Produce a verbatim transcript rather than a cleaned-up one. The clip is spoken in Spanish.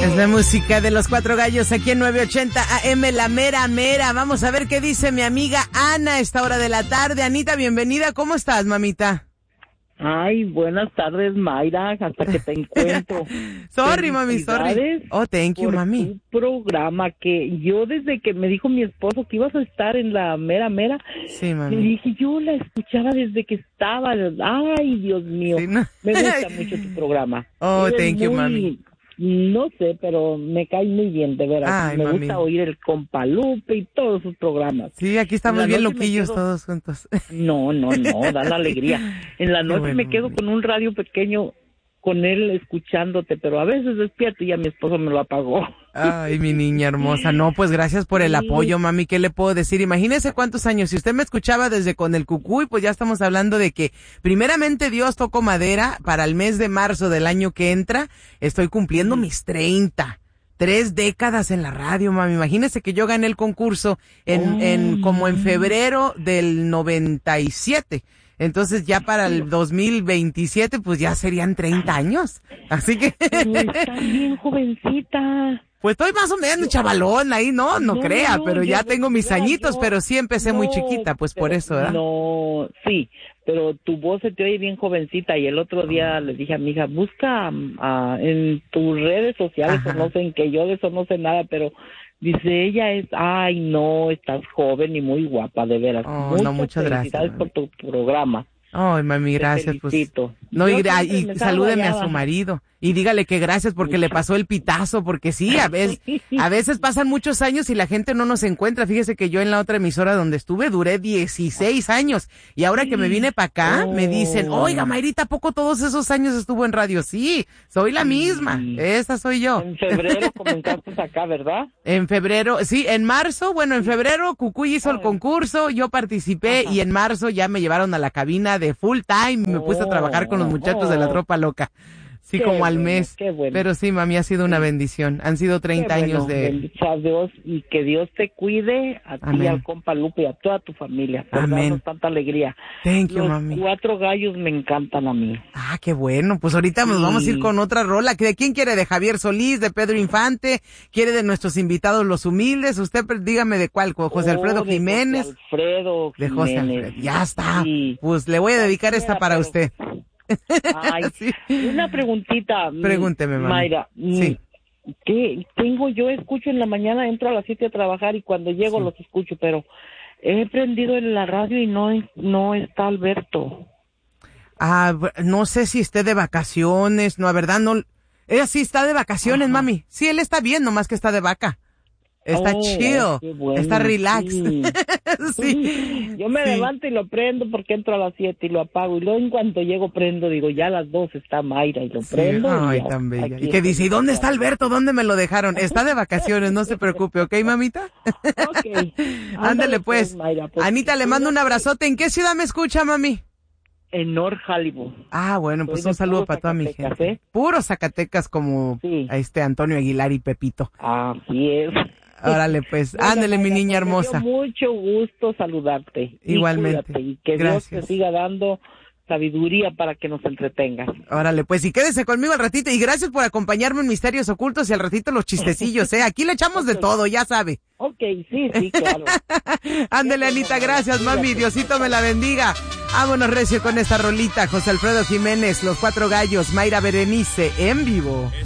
Es la música de los Cuatro Gallos aquí en nueve ochenta A M, la mera mera. Vamos a ver qué dice mi amiga Ana a esta hora de la tarde. Anita, bienvenida. ¿Cómo estás, mamita? Ay, buenas tardes, Mayra, hasta que te encuentro. Sorry, mami, sorry. Oh, thank you, por mami. Tu programa que yo desde que me dijo mi esposo que ibas a estar en la mera mera, sí, mami. le dije, yo la escuchaba desde que estaba. Ay, Dios mío, sí, no. Me gusta mucho tu programa. Oh, Eres thank you, muy... mami. No sé, pero me cae muy bien, de veras. Ay, me mami. gusta oír el Compalupe y todos sus programas. Sí, aquí estamos bien loquillos quedo... todos juntos. No, no, no, dan alegría. En la noche bueno, me quedo mami. con un radio pequeño, con él escuchándote, pero a veces despierto y ya mi esposo me lo apagó. Ay, mi niña hermosa. No, pues gracias por el sí. apoyo, mami. ¿Qué le puedo decir? Imagínese cuántos años. Si usted me escuchaba desde con el cucuy, pues ya estamos hablando de que primeramente Dios tocó madera para el mes de marzo del año que entra. Estoy cumpliendo sí. mis treinta. Tres décadas en la radio, mami. Imagínese que yo gané el concurso en, oh. en como en febrero del noventa y siete. Entonces ya para el dos mil veintisiete pues ya serían treinta años. Así que... Pero estás bien jovencita. Pues estoy más o menos chavalón ahí, no, no, no crea, no, pero ya tengo mis claro, añitos, yo, pero sí empecé no, muy chiquita, pues por eso, ¿verdad? No, sí, pero tu voz se te oye bien jovencita y el otro día le dije a mi hija, busca uh, en tus redes sociales, o no sé en qué, yo de eso no sé nada, pero... Dice, ella es, ay, no, estás joven y muy guapa, de veras. Oh, muchas no, muchas felicidades gracias, por tu programa. Ay, mami, gracias, pues. No, y, y salúdeme a su marido. Y dígale que gracias porque Mucho. le pasó el pitazo, porque sí, a veces, a veces pasan muchos años y la gente no nos encuentra. Fíjese que yo en la otra emisora donde estuve duré dieciséis años. Y ahora que me vine para acá, oh. me dicen, oiga, Mayrita, ¿a poco todos esos años estuvo en radio? Sí, soy la misma. Sí. Esa soy yo. En febrero comenzaste acá, ¿verdad? En febrero, sí, en marzo, bueno, en febrero Cucuy hizo Ay. el concurso, yo participé Ajá. y en marzo ya me llevaron a la cabina de full time, me oh. puse a trabajar con los muchachos oh. de la Tropa Loca. Sí, qué como al bueno, mes. Qué bueno. Pero sí, mami, ha sido una bendición. Han sido treinta qué años bueno, de... Bendito a Dios y que Dios te cuide a Amén. ti, al compa Lupe y a toda tu familia. Por Amén. darnos tanta alegría. Thank you, Los mami. Cuatro Gallos me encantan a mí. Ah, qué bueno. Pues ahorita sí. nos vamos a ir con otra rola. ¿De quién quiere? ¿De Javier Solís? ¿De Pedro Infante? ¿Quiere de nuestros invitados los humildes? Usted dígame de cuál. ¿José Alfredo oh, Jiménez? De José Alfredo De Jiménez. José Alfredo. Ya está. Sí. Pues le voy a dedicar esta Mira, para pero... usted. Ay, sí. Una preguntita. Pregúnteme, mami. Mayra. Sí. ¿Qué tengo? Yo escucho en la mañana, entro a las siete a trabajar y cuando llego sí. los escucho, pero he prendido en la radio y no, no está Alberto. Ah, no sé si esté de vacaciones, no, la verdad no. Ella sí está de vacaciones, Ajá. mami. Sí, él está bien, nomás que está de vaca. Está oh, chill, bueno, está relax. Sí. sí. Yo me sí. levanto y lo prendo porque entro a las siete y lo apago. Y luego en cuanto llego prendo, digo, ya a las dos está Mayra y lo sí. prendo. Ay, y tan bella. Y que dice, ¿y dónde está Alberto? ¿Dónde me lo dejaron? Está de vacaciones, no se preocupe, ¿ok, mamita? Ok. Ándale pues. pues Mayra, pues Anita, le mando un abrazote. ¿En qué ciudad me escucha, mami? En North Hollywood. Ah, bueno, pues un saludo para toda mi gente. ¿eh? Puro Zacatecas como sí. a este Antonio Aguilar y Pepito. Así es. Órale, pues, bueno, ándale, mi niña hermosa. Me dio mucho gusto saludarte. Igualmente. Y, y que Gracias. Dios te siga dando sabiduría para que nos entretengas. Órale, pues, y quédese conmigo al ratito. Y gracias por acompañarme en Misterios Ocultos y al ratito los chistecillos, ¿eh? Aquí le echamos okay. de todo, ya sabe. Ok, sí, sí, claro. Ándale, Anita, gracias, mami. Diosito me la bendiga. Vámonos recio con esta rolita. José Alfredo Jiménez, Los Cuatro Gallos, Mayra Berenice, en vivo.